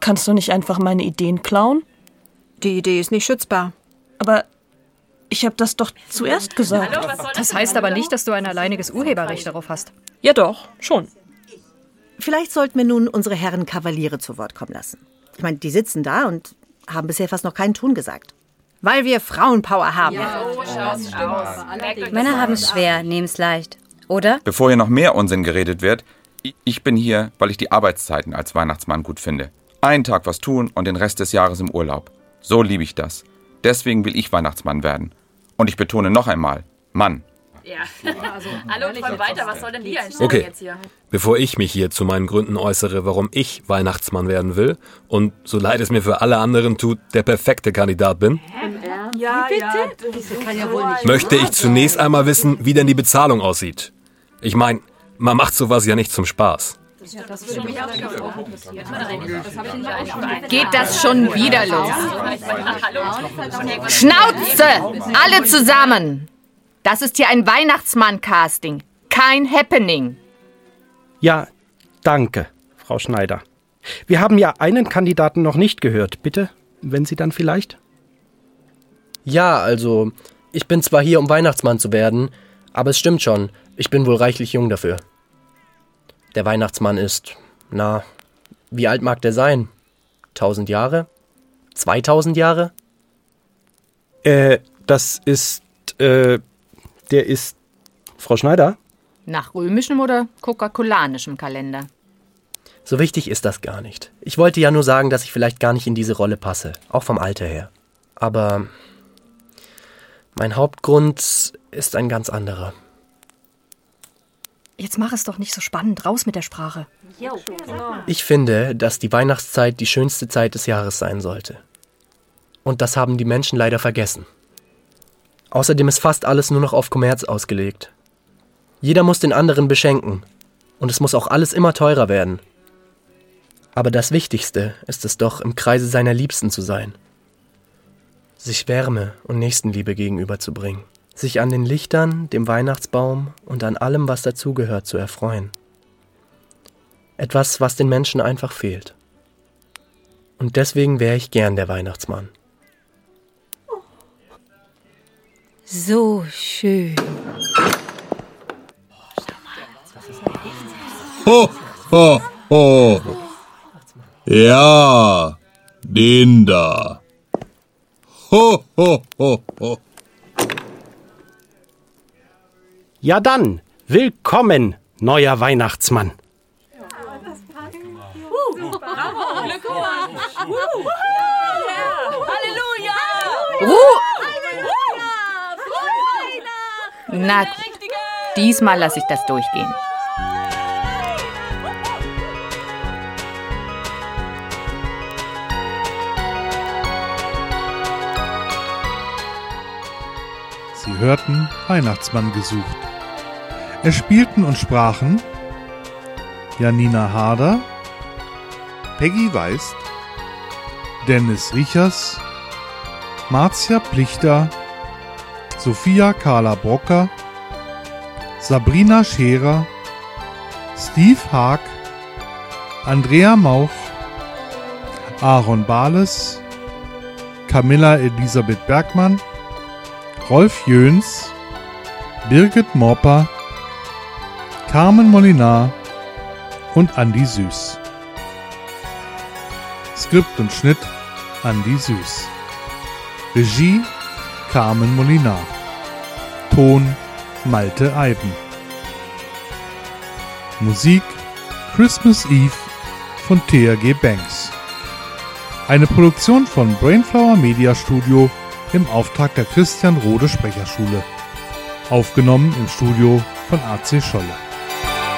kannst du nicht einfach meine Ideen klauen? Die Idee ist nicht schützbar. Aber ich habe das doch zuerst gesagt. Das heißt aber nicht, dass du ein alleiniges Urheberrecht darauf hast. Ja doch, schon. Vielleicht sollten wir nun unsere Herren Kavaliere zu Wort kommen lassen. Ich meine, die sitzen da und haben bisher fast noch keinen Ton gesagt. Weil wir Frauenpower haben. Männer haben es schwer, nehmen es leicht. Oder? Bevor hier noch mehr Unsinn geredet wird, ich bin hier, weil ich die Arbeitszeiten als Weihnachtsmann gut finde. Einen Tag was tun und den Rest des Jahres im Urlaub. So liebe ich das. Deswegen will ich Weihnachtsmann werden. Und ich betone noch einmal, Mann. Ja, hallo, träum weiter, was soll denn die Einstellung jetzt hier? Bevor ich mich hier zu meinen Gründen äußere, warum ich Weihnachtsmann werden will und, so leid es mir für alle anderen tut, der perfekte Kandidat bin, möchte ich zunächst einmal wissen, wie denn die Bezahlung aussieht. Ich meine, man macht sowas ja nicht zum Spaß. Geht das schon wieder los? Schnauze! Alle zusammen! Das ist hier ein Weihnachtsmann-Casting, kein Happening. Ja, danke, Frau Schneider. Wir haben ja einen Kandidaten noch nicht gehört. Bitte, wenn Sie dann vielleicht? Ja, also, ich bin zwar hier, um Weihnachtsmann zu werden, aber es stimmt schon, ich bin wohl reichlich jung dafür. Der Weihnachtsmann ist, wie alt mag der sein? 1000 Jahre? 2000 Jahre? Der ist Frau Schneider? Nach römischem oder coca-colanischem Kalender? So wichtig ist das gar nicht. Ich wollte ja nur sagen, dass ich vielleicht gar nicht in diese Rolle passe, auch vom Alter her. Aber mein Hauptgrund ist ein ganz anderer. Jetzt mach es doch nicht so spannend, raus mit der Sprache. Ich finde, dass die Weihnachtszeit die schönste Zeit des Jahres sein sollte. Und das haben die Menschen leider vergessen. Außerdem ist fast alles nur noch auf Kommerz ausgelegt. Jeder muss den anderen beschenken. Und es muss auch alles immer teurer werden. Aber das Wichtigste ist es doch, im Kreise seiner Liebsten zu sein. Sich Wärme und Nächstenliebe gegenüberzubringen. Sich an den Lichtern, dem Weihnachtsbaum und an allem, was dazugehört, zu erfreuen. Etwas, was den Menschen einfach fehlt. Und deswegen wäre ich gern der Weihnachtsmann. So schön. Ho, ho, ho. Ja, den da. Ho, ho, ho, ho. Ja dann, willkommen, neuer Weihnachtsmann. Na gut, diesmal lasse ich das durchgehen. Sie hörten Weihnachtsmann gesucht. Es spielten und sprachen Janina Harder, Peggy Weist, Dennis Riechers, Marzia Plichter, Sophia Carla Brocker, Sabrina Scherer, Steve Haag, Andrea Mauch, Aaron Bales, Camilla Elisabeth Bergmann, Rolf Jöns, Birgit Morper, Carmen Molinar und Andi Süß. Skript und Schnitt Andi Süß. Regie Carmen Molinar. Ton Malte Eiben. Musik Christmas Eve von TRG Banks. Eine Produktion von Brainflower Media Studio im Auftrag der Christian Rode Sprecherschule. Aufgenommen im Studio von AC Scholle.